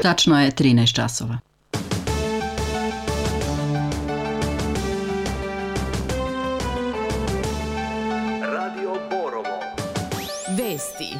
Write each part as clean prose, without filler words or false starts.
Tačno je 13 časova. Radio Borovo. Vesti.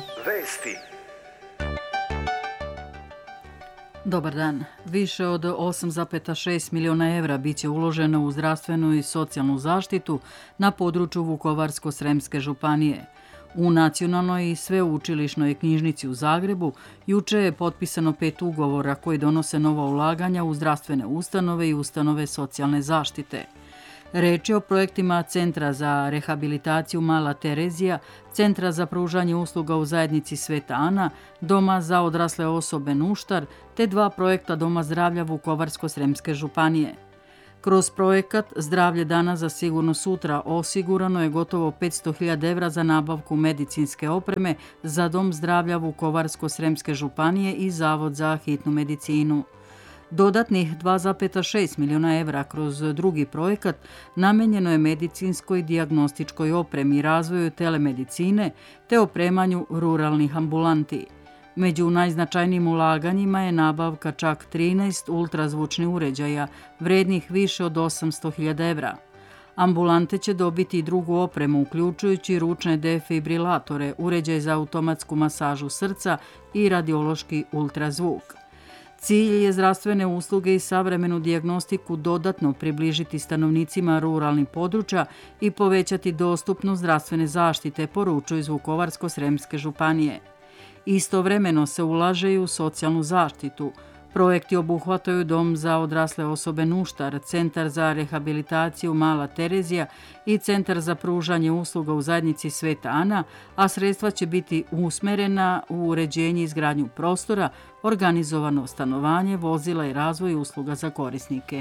Dobar dan. Više od 8,6 miliona evra bit će uloženo u zdravstvenu i socijalnu zaštitu na području Vukovarsko-sremske županije. U Nacionalnoj i sveučilišnoj knjižnici u Zagrebu juče je potpisano 5 ugovora koji donose nova ulaganja u zdravstvene ustanove i ustanove socijalne zaštite. Reč je o projektima Centra za rehabilitaciju Mala Terezija, Centra za pružanje usluga u zajednici Sveta Ana, Doma za odrasle osobe Nuštar, te 2 projekta Doma zdravlja Vukovarsko-sremske županije. Kroz projekat Zdravlje danas za sigurno sutra osigurano je gotovo 500.000 evra za nabavku medicinske opreme za Dom zdravlja Vukovarsko-sremske županije i Zavod za hitnu medicinu. Dodatnih 2,6 miliona evra kroz drugi projekat namijenjeno je medicinskoj dijagnostičkoj opremi, razvoju telemedicine te opremanju ruralnih ambulanti. Među najznačajnijim ulaganjima je nabavka čak 13 ultrazvučnih uređaja, vrednih više od 800.000 evra. Ambulante će dobiti i drugu opremu, uključujući ručne defibrilatore, uređaj za automatsku masažu srca i radiološki ultrazvuk. Cilj je zdravstvene usluge i savremenu dijagnostiku dodatno približiti stanovnicima ruralnih područja i povećati dostupnost zdravstvene zaštite, poručuju iz Vukovarsko-sremske županije. Istovremeno se ulaže i u socijalnu zaštitu. Projekti obuhvataju Dom za odrasle osobe Nuštar, Centar za rehabilitaciju Mala Terezija i Centar za pružanje usluga u zajednici Sveta Ana, a sredstva će biti usmerena u uređenje i izgradnju prostora, organizovano stanovanje, vozila i razvoj usluga za korisnike.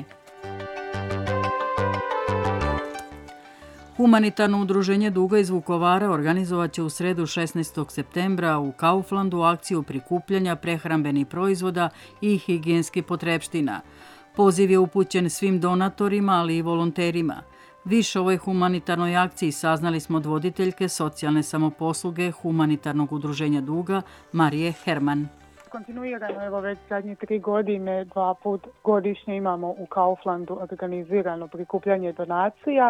Humanitarno udruženje Duga iz Vukovara organizovat će u sredu 16. septembra u Kauflandu akciju prikupljanja prehrambenih proizvoda i higijenskih potrepština. Poziv je upućen svim donatorima, ali i volonterima. Više o ovoj humanitarnoj akciji saznali smo od voditeljke socijalne samoposluge Humanitarnog udruženja Duga, Marije Herman. Kontinuirano, evo već zadnje 3 godine, 2 put godišnje imamo u Kauflandu organizirano prikupljanje donacija.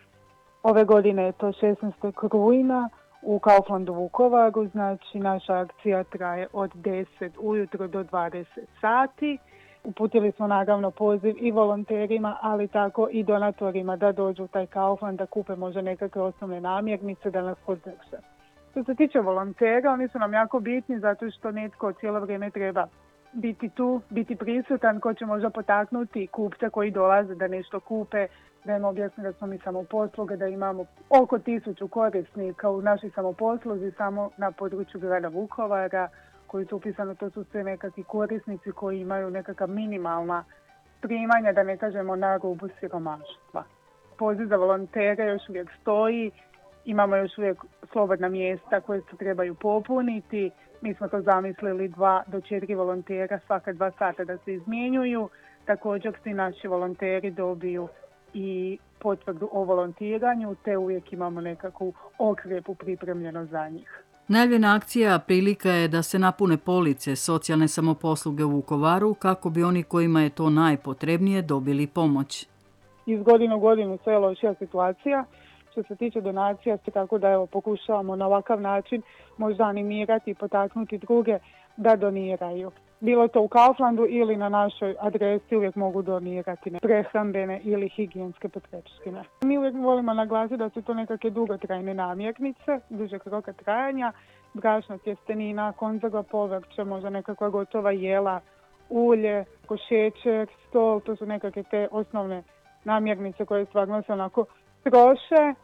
Ove godine je to 16. rujna u Kauflandu Vukovaru, znači naša akcija traje od 10 ujutro do 20 sati. Uputili smo naravno poziv i volonterima, ali tako i donatorima da dođu u taj Kaufland, da kupe možda nekakve osnovne namirnice, da nas podrže. Što se tiče volontera, oni su nam jako bitni zato što netko cijelo vrijeme treba biti tu, biti prisutan, ko će možda potaknuti kupce koji dolaze da nešto kupe, da im objasni da smo mi samoposluge, da imamo oko 1000 korisnika u našoj samoposluzi samo na području grada Vukovara koji su upisani, to su sve nekakvi korisnici koji imaju nekakva minimalna primanja, da ne kažemo na rubu siromaštva. Poziv za volontere još uvijek stoji, imamo još uvijek slobodna mjesta koje se trebaju popuniti. Mi smo to zamislili 2 do 4 volontera svaka 2 sata da se izmjenjuju. Također svi naši volonteri dobiju i potvrdu o volontiranju, te uvijek imamo nekakvu okrepu pripremljeno za njih. Najavljena akcija prilika je da se napune police socijalne samoposluge u Vukovaru kako bi oni kojima je to najpotrebnije dobili pomoć. Iz godine u godinu sve je lošija situacija. Što se tiče donacija, tako da evo, pokušavamo na ovakav način možda animirati i potaknuti druge da doniraju. Bilo to u Kauflandu ili na našoj adresi uvijek mogu donirati prehrambene ili higijenske potrepštine. Mi uvijek volimo naglasiti da su to nekakve dugotrajne namirnice, dužeg roka trajanja, brašna, tjestenina, konzerva povrća, možda nekakva gotova jela, ulje, šećer, stol, to su nekakve te osnovne namirnice koje stvarno se onako troše,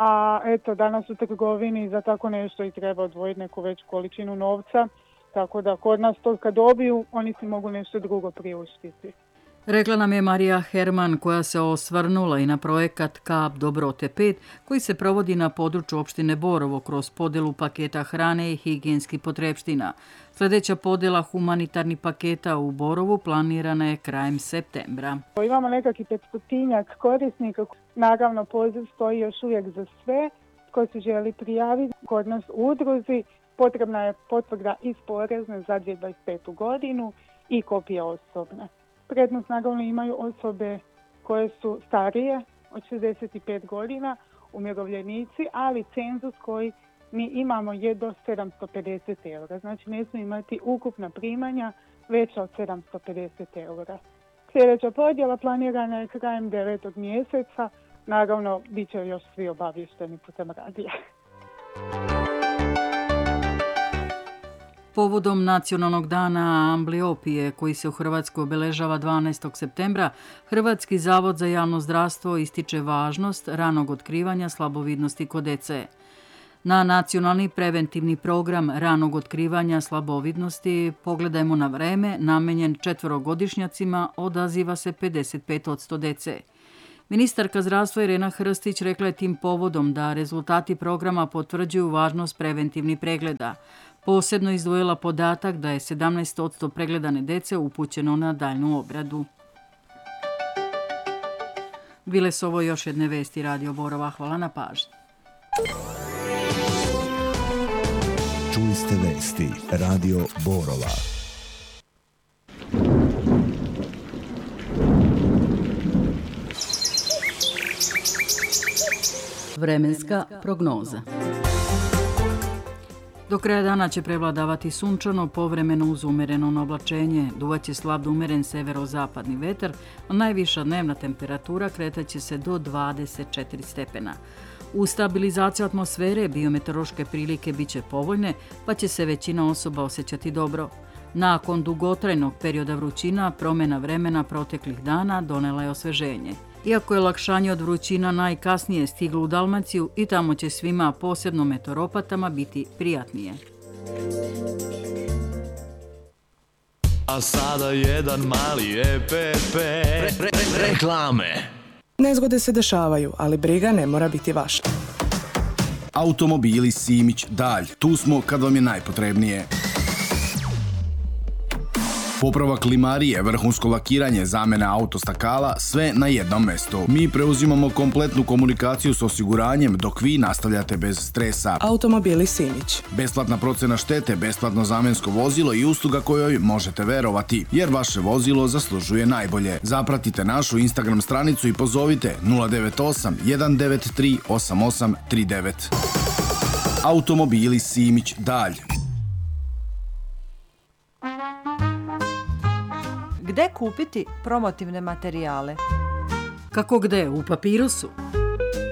a eto danas u trgovini za tako nešto i treba odvojiti neku veću količinu novca, tako da kod nas to kad dobiju, oni si mogu nešto drugo priuštiti. Rekla nam je Marija Herman koja se osvrnula i na projekat Kap Dobrote 5 koji se provodi na području opštine Borovo kroz podjelu paketa hrane i higijenskih potrepština. Sljedeća podjela humanitarnih paketa u Borovu planirana je krajem septembra. Imamo nekakvi 500 korisnika. Naravno, poziv stoji još uvijek za sve koji se želi prijaviti. Kod nas u udruzi potrebna je potvrda iz porezne za 2025. godinu i kopije osobne. Prednost naravno imaju osobe koje su starije od 65 godina, umirovljenici, ali cenzus koji mi imamo je do 750 eura. Znači ne smije imati ukupna primanja veća od 750 eura. Sljedeća podjela planirana je krajem 9. mjeseca. Naravno, bit će još svi obavješteni putem radija. Povodom Nacionalnog dana ambliopije, koji se u Hrvatskoj obeležava 12. septembra, Hrvatski zavod za javno zdravstvo ističe važnost ranog otkrivanja slabovidnosti kod dece. Na nacionalni preventivni program ranog otkrivanja slabovidnosti Pogledajmo na vreme, namenjen 4-godišnjacima, odaziva se 55% dece. Ministarka zdravstva Irena Hrstić rekla je tim povodom da rezultati programa potvrđuju važnost preventivnih pregleda. Posebno izdvojila podatak da je 17% pregledane dece upućeno na daljnju obradu. Bile su ovo još jedne vesti Radio Borova. Hvala na pažnji. Čuli ste vesti Radio Borova. Vremenska prognoza. Do kraja dana će prevladavati sunčano, povremeno uz umereno oblačenje. Duvaće slab do umeren severozapadni vetar, a najviša dnevna temperatura kretaće se do 24 stepena. U stabilizaciju atmosfere biometeorološke prilike bit će povoljne, pa će se većina osoba osjećati dobro. Nakon dugotrajnog perioda vrućina, promjena vremena proteklih dana donela je osveženje. Iako je olakšanje od vrućina najkasnije stiglo u Dalmaciju, i tamo će svima, posebno meteoropatama, biti prijatnije. A sada jedan mali EPP. Reklame. Nezgode se dešavaju, ali briga ne mora biti vaša. Automobili Simić Dalj. Tu smo kad vam je najpotrebnije. Popravak klimarije, vrhunsko lakiranje, zamena autostakala, sve na jednom mestu. Mi preuzimamo kompletnu komunikaciju s osiguranjem dok vi nastavljate bez stresa. Automobili Simić. Besplatna procena štete, besplatno zamensko vozilo i usluga kojoj možete verovati, jer vaše vozilo zaslužuje najbolje. Zapratite našu Instagram stranicu i pozovite 098 193 8839. Automobili Simić Dalj. Gde kupiti promotivne materijale? Kako gde? U Papirusu.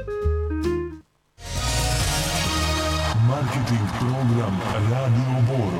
Marketing program Radio Borova.